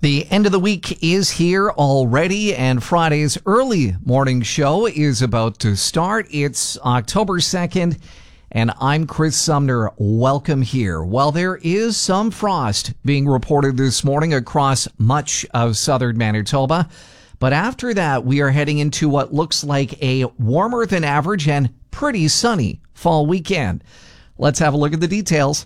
The end of the week is here already, and Friday's early morning show is about to start. It's October 2nd, and I'm Chris Sumner. Welcome here. Well, there is some frost being reported this morning across much of southern Manitoba, but after that, we are heading into what looks like a warmer than average and pretty sunny fall weekend. Let's have a look at the details.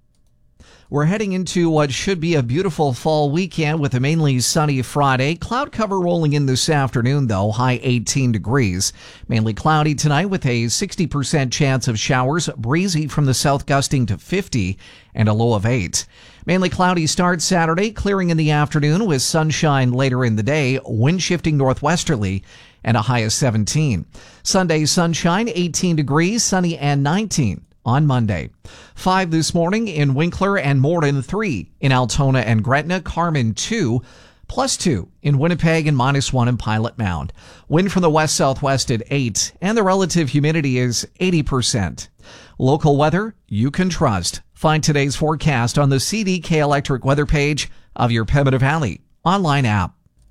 We're heading into what should be a beautiful fall weekend with a mainly sunny Friday. Cloud cover rolling in this afternoon, though, high 18 degrees. Mainly cloudy tonight with a 60% chance of showers, breezy from the south gusting to 50 and a low of 8. Mainly cloudy start Saturday, clearing in the afternoon with sunshine later in the day, wind shifting northwesterly and a high of 17. Sunday sunshine, 18 degrees, sunny and 19. On Monday. 5 this morning in Winkler and Morden 3 in Altona and Gretna, Carmen 2, +2 in Winnipeg and -1 in Pilot Mound. Wind from the west-southwest at 8 and the relative humidity is 80%. Local weather you can trust. Find today's forecast on the CDK Electric weather page of your Pembina Valley online app.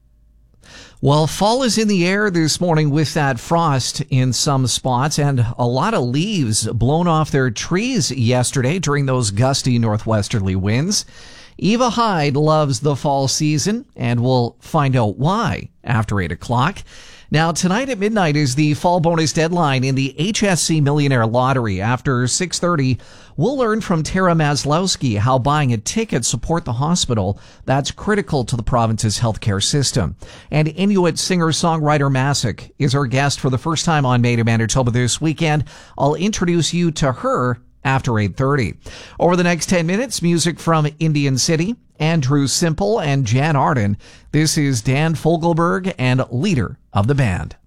Well, fall is in the air this morning with that frost in some spots and a lot of leaves blown off their trees yesterday during those gusty northwesterly winds. Eva Hyde loves the fall season, and we'll find out why after 8 o'clock. Now, tonight at midnight is the fall bonus deadline in the HSC Millionaire Lottery. After 6:30, we'll learn from Tara Maslowski how buying a ticket support the hospital. That's critical to the province's healthcare system. And Inuit singer-songwriter Masik is our guest for the first time on Made in Manitoba this weekend. I'll introduce you to her after 8:30. Over the next 10 minutes, music from Indian City, Andrew Simple and Jan Arden. This is Dan Fogelberg and leader of the band.